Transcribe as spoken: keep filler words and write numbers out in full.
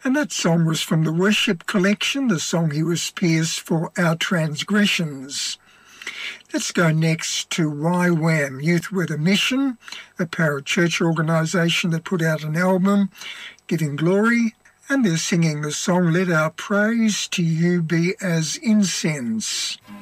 And that song was from the Worship Collection, the song He Was Pierced for Our Transgressions. Let's go next to Y WAM, Youth with a Mission, a parachurch organisation that put out an album, Giving Glory, and they're singing the song Let Our Praise to You Be as Incense.